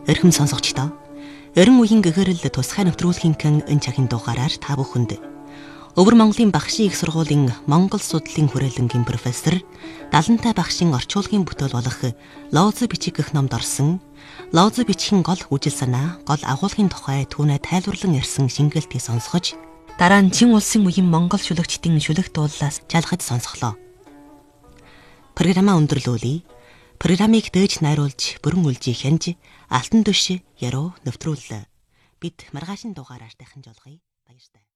Эрхэм сонсогчдоо, Орон үеийн гэгэрэл тусгай нэвтрүүлгийнхэн энэ цагийн дугаараар та бүхэнд Өвөр Монголын багшийн их сургуулийн Монгол судлалын хүрээлэнгийн профессор Далантай багшийн орчуулгын бүтээл болох Лоозы бичиг гэх номд орсон Лоозы бичгийн гол үжил санаа, гол агуулгын тухай түүнээ тайлбарлан ярьсан шингэлтийг сонсгож, дараа нь Чин улсын үеийн Монгол шүлэгчдийн шүлэг дуулаас жалгаж сонсголоо. Программаа өндөрлүүлье. Программыг дээж найруулж, бүрэн үлжий хянж, алтан төш яруу нэвтрүүллээ. Бид маргаашийн дугаараар дахин жолгоё. Баярлалаа.